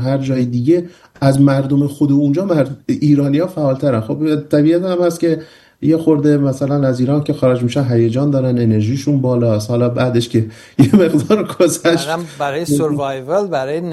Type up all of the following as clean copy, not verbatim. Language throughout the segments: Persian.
هر جای دیگه از مردم خود اونجا ایرانی‌ها فعال‌ترن. خب طبیعت هم هست که یه خورده مثلا از ایران که خارج میشن هیجان دارن، انرژیشون بالاست. حالا بعدش که یه مقدار گذشت برای سروایوال، برای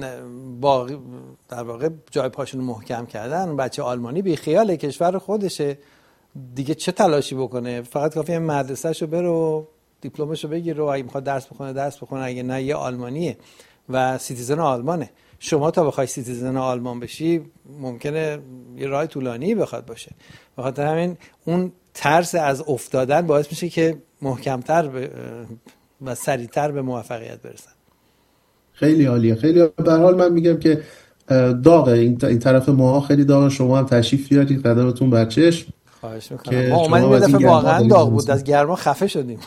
در واقع جای پاشون محکم کردن، بچه آلمانی بی خیال کشور خودشه دیگه، چه تلاشی بکنه؟ فقط کافیه مدرسه‌شو بره و دیپلمشو بگیره و اگه میخواد درس بخونه، اگه نه یه آلمانیه و سیتیزن آلمانه. شما تا بخوای سیتیزن آلمان بشی ممکنه یه راه طولانی بخواد باشه. بخاطر همین اون ترس از افتادن باعث میشه که محکمتر و سریعتر به موفقیت برسن. خیلی عالیه، خیلی. به هر حال من میگم که داغه این طرف ما، خیلی داغه. شما هم تشریف بیارید، قدمتون بر چشم. خواهش میکنم. ما اومدیم یه دفعه واقعا داغ بود، از گرما خفه شدیم.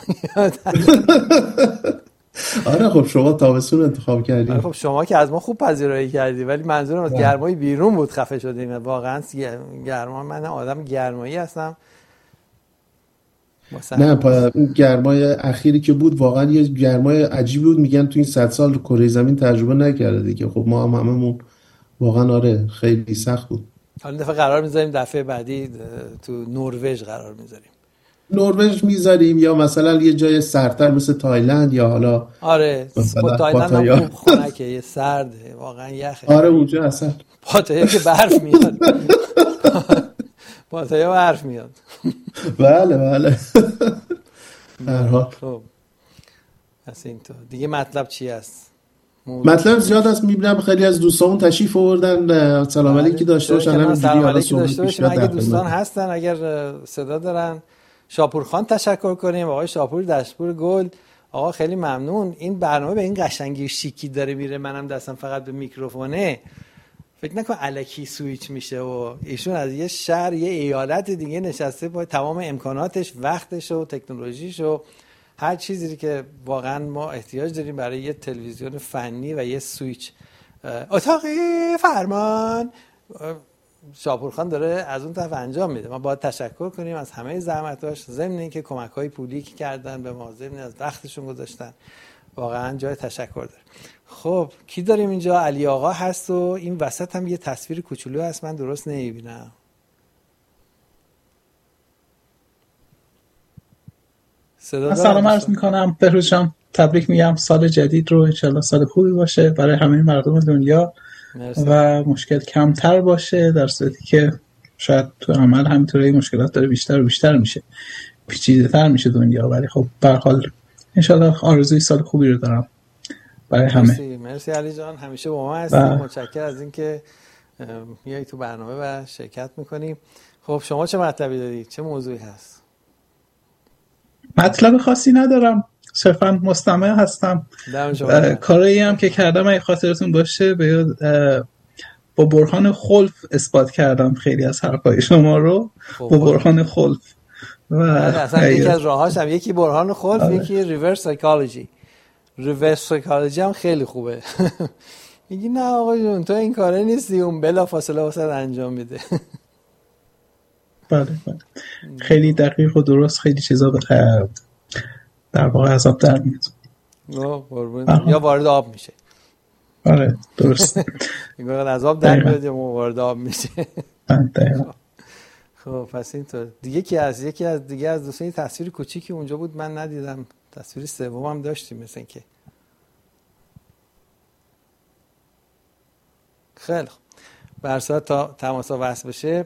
آره خب شما تابستون انتخاب کردید. آره خب شما که از ما خوب پذیرایی کردی، ولی منظورم از گرمای بیرون بود خفه شدیم. واقعا گرما، من آدم گرمایی هستم. نه اون گرمای اخیری که بود واقعا یه گرمای عجیبی بود. میگن تو این 100 سال کره زمین تجربه نکرده دیگه. خب ما هممون واقعا آره خیلی سخت بود. حالا دفعه قرار میذاریم دفعه بعدی تو نروژ قرار میذاریم. نروژ میذاریم یا مثلا یه جای سردتر مثل تایلند، یا حالا آره تایلند هم خوب خنکه، یه سرده واقعا یخه. آره اونجا اصلا پاتایا که برف میاد. پاتایا برف میاد. بله هر حال خب پس اینطور دیگه مطلب چی است؟ مطلب زیاد است. میبینم خیلی از دوستامون تشریف آوردن، سلام علیکی داشته باشن. سلام علیکی داشته باشیم. اگه دوستان هستن، اگر صدا دارن، شاپور خان تشکر کنیم. آقای شاپور دشپور گل، آقا خیلی ممنون. این برنامه به این قشنگی و شیکی داره میره، منم دستم فقط به میکروفونه. فکر نکن الکی سویچ میشه و ایشون از یه شهر یه ایالت دیگه نشسته با تمام امکاناتش، وقتش و تکنولوژیش و هر چیزی که واقعا ما احتیاج داریم برای یه تلویزیون فنی و یه سویچ. اتاق فرمان شاپورخان داره از اون طرف انجام میده. ما باید تشکر کنیم از همه زحمتاش، ضمن اینکه کمک‌های پولی که کردن به ما، ضمن از وقتشون گذاشتن، واقعا جای تشکر داره. خب کی داریم اینجا؟ علی آقا هست و این وسط هم یه تصویر کوچولو هست، من درست نمیبینم. سلام عرض میکنم بهروز جان، تبریک میگم. سال جدید رو انشالله سال خوبی باشه برای همه مردم دنیا. مرسی. و مشکل کمتر باشه، در صورتی که شاید تو عمل همینطوری مشکلات داره بیشتر و بیشتر میشه، پیچیده‌تر میشه دنیا، ولی خب به هر حال انشالله آرزوی سال خوبی رو دارم برای همه. مرسی علی جان، همیشه با ما هستیم. متشکرم از اینکه میای تو برنامه و شرکت میکنیم. خب شما چه مطلبی دارید؟ چه موضوعی هست؟ مطلب خاصی ندارم، صرفا مستمع هستم. کاری هم که کردم اگه خاطرتون باشه با برهان خلف اثبات کردم خیلی از حرفای شما رو با برهان خلف. و اصلا یکی از راهاش هم یکی برهان خلف، یکی ریورس سایکولوژی. ریورس سایکولوژی هم خیلی خوبه. میگی نه آقا جون تو این کاره نیستی، اون بلا فاصله واسه انجام میده. بله خیلی دقیق و درست، خیلی چیزا در واقع از آب در میاد یا وارد آب میشه. آره درست. میگن از آب در میاد یا وارد آب میشه. خب پس اینطور یکی از دوستان تصویر کوچیکی اونجا بود من ندیدم، تصویر سوم داشتیم مثلا که. خیلی خوب، به هر صورت تا تماسا وصل بشه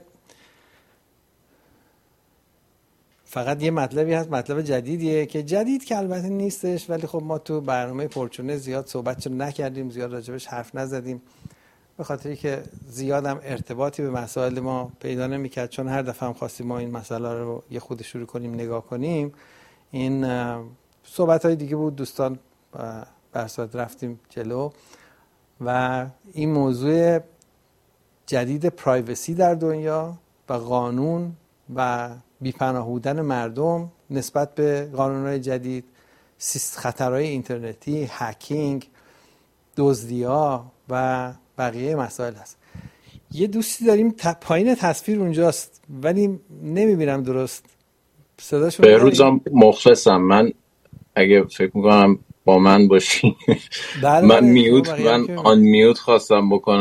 فقط یه مطلبی هست، مطلب جدیدیه که جدید که البته نیستش، ولی خب ما تو برنامه پرچونه زیاد صحبت نکردیم، زیاد راجبش حرف نزدیم، به خاطری که زیادم ارتباطی به مسائل ما پیدا نمی‌کرد، چون هر دفعه هم خواستیم ما این مسئله رو یه خود شروع کنیم نگاه کنیم، این صحبت‌های دیگه بود، دوستان برسات رفتیم جلو و این موضوع جدید پرایوسی در دنیا و قانون و بی‌پناه بودن مردم نسبت به قانون‌های جدید، خطرهای اینترنتی، هکینگ، دزدی‌ها و بقیه مسائل هست. یه دوستی داریم پایین تصویر اونجاست ولی نمیبینم درست صداشو. بهروزم مخلصم. من اگه فکر میکنم با من باشی. من آن میوت خواستم بکنم